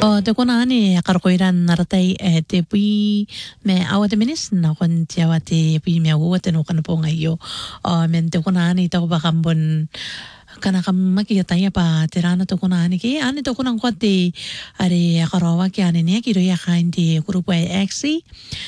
te kona ani karkoiran naratay te pui me awate minis na kon tiawa te pui me awate no kana po ngayo men te kona ani ta ba kambon kana kamaki taya pa terana to kona ani ki ani to kona kwate are karawa ki ani ne ki ro ya khandi grupo axi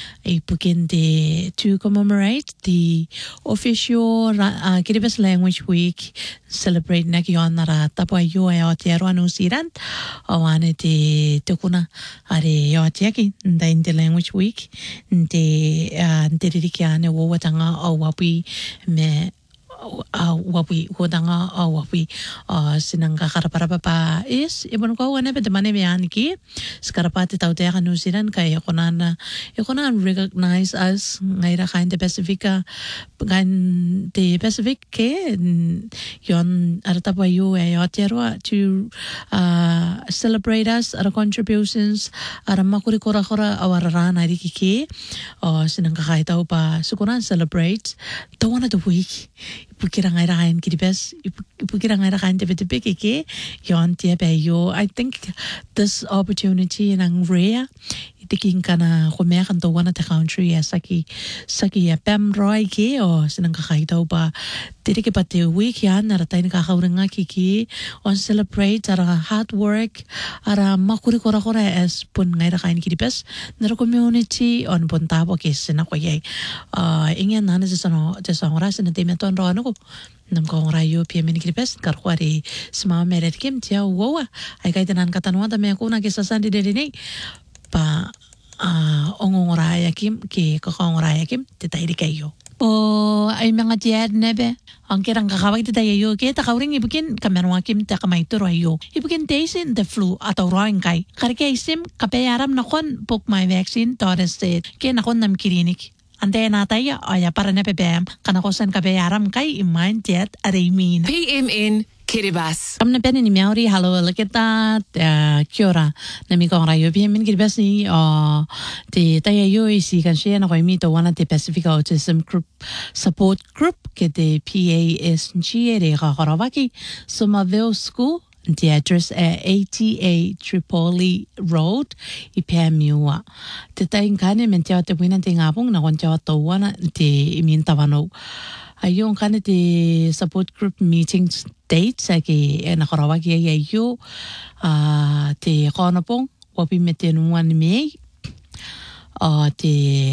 Ipukinde to commemorate the official Kiribati Language Week celebrate nakion nara tapwa yo ay otiaro anu siran awane te tukuna are yo otiaki nda in the Language Week nte ririkiane wo watanga awapi me wapi hodanga wapi sinanga karapara pa is ibon ko wana pe demane me aniki skarapati tau te kanu siran kay konan recognize us ngaira kain de Pacifica gan de Pacific ke yon arta pa yo ayotero to celebrate us our contributions ara makuri kora awara na riki ke sinanga kay tau pa sukuran celebrate the one of the week Ipukira ngai rain kiribes ipukira ngai rain te bete ke yon tie be yo I think this opportunity nang rare itiking kana khomer kan to one of the country saki ya pem roi ke o sinang kai tau ba tiri ke pate week yan na ratain ka khaurenga ki on celebrate ara hard work ara makuri kora as pun ngai rain kiribes na community on ponta bo ke sina ko ye ingen nana je ora sina te meton ro no nam ko rayo pia mini kiribes kar khwari sma meret kim tia wowa ai kai tanan katanwa ta me ko na ke sasandi de ni pa ongongoraya kim ke kakongoraya kim te tairi kayo o ay mga tiad nebe ang kirang kakawag te tayo ke takawring ibukin kamerwa kim ta kamay turo ayo ibukin teisin the flu ataw roing kay karike isim kapayaram nakon book my vaccine torres state ke nakon nam klinik ante nataya aya para nepebem kanakosan kapayaram kay imain tiad arimin PMN Kiribati. Amna peni ni miauri halo leketa kia ora na mi kong rayo PMN Kiribati te taya yo isi kan share na koimi to wana te Pacific Autism Group Support Group ke te PASG re kakarabaki Somerville School the address at ATA Tripoli Road Ipamiwa te taing kane mentia te wina te ngapong na kontia to wana te imintawano ayong kane te support group meetings dates ake nakarawa ki ayo te konopong wapi metenuan me te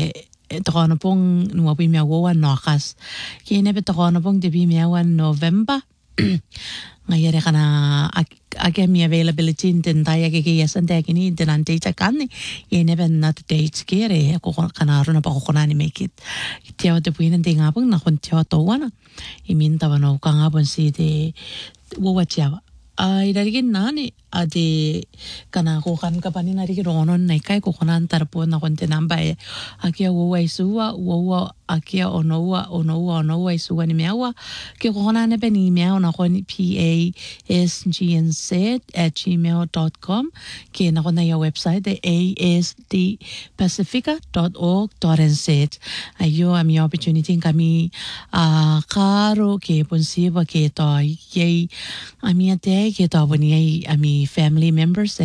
konopong wapi meawan nokas ki nebe konopong te bi meawan November ngayere kana ake mi availability in taya ke yasan te kini denan data kan ye nebe not dates kere ko kana runa pa ko nani make it tiaw te puinen te ngapong na kon tiaw to wana iminta wano ka ngapon si te wawa tiaw ay darigin nani ade kana ko kan kapani nari ki ronon nai kai ko konan tarpo na konte namba akia wawa isuwa wawa akia onowa isuwa ni meawa ke ko konan ne beni meawa na kon pasgnz@gmail.com ke na kon na ya website de asdpacifica.org.nz ayo ami opportunity kami karo ke ponsiba ke to ye ami ate ke to boni ami family members